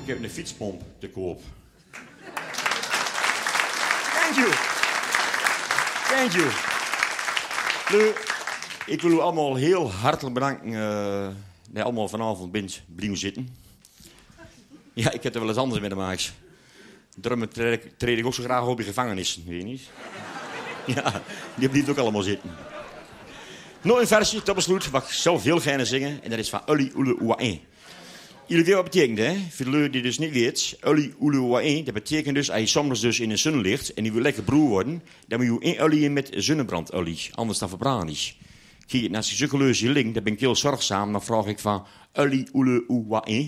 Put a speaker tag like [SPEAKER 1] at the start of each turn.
[SPEAKER 1] Ik heb een fietspomp te koop. Thank you. Ik wil u allemaal heel hartelijk bedanken dat je allemaal vanavond bent blijven zitten. Ja, ik heb er wel eens anders mee te maken. Daarom treed ik ook zo graag op de gevangenis, weet je niet? Ja, die blijft ook allemaal zitten. Nog een versje, tot besluit, wat ik zelf heel graag zingen. En dat is van Uli Ule Oain. Jullie weten wat betekent, hè? Voor de lui die dus niet weet. Uli Ule Oain, dat betekent dus, als je soms dus in de zon ligt en die wil lekker broer worden, dan moet je één olie in met zonnebrandolie. Anders dan verbrand is. Kijk, als je zulke leuze link, dan ben ik heel zorgzaam. Dan vraag ik van Uli Ule Oain.